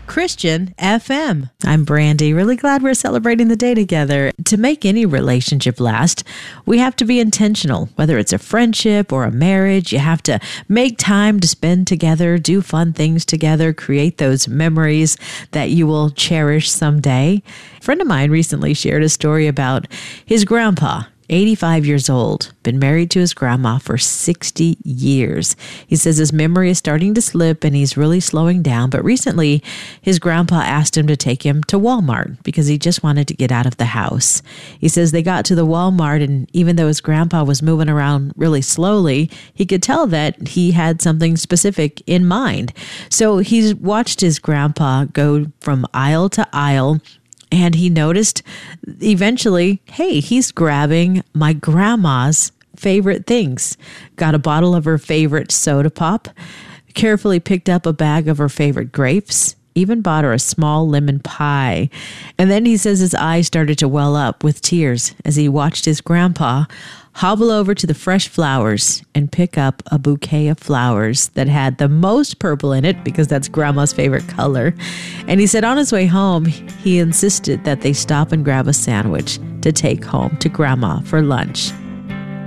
Christian FM. I'm Brandy. Really glad we're celebrating the day together. To make any relationship last, we have to be intentional. Whether it's a friendship or a marriage, you have to make time to spend together, do fun things together, create those memories that you will cherish someday. A friend of mine recently shared a story about his grandpa. 85 years old, been married to his grandma for 60 years. He says his memory is starting to slip and he's really slowing down. But recently, his grandpa asked him to take him to Walmart because he just wanted to get out of the house. He says they got to the Walmart, and even though his grandpa was moving around really slowly, he could tell that he had something specific in mind. So he's watched his grandpa go from aisle to aisle, and he noticed eventually, hey, he's grabbing my grandma's favorite things. Got a bottle of her favorite soda pop, carefully picked up a bag of her favorite grapes, even bought her a small lemon pie. And then he says his eyes started to well up with tears as he watched his grandpa hobble over to the fresh flowers and pick up a bouquet of flowers that had the most purple in it because that's grandma's favorite color. And he said on his way home, he insisted that they stop and grab a sandwich to take home to grandma for lunch.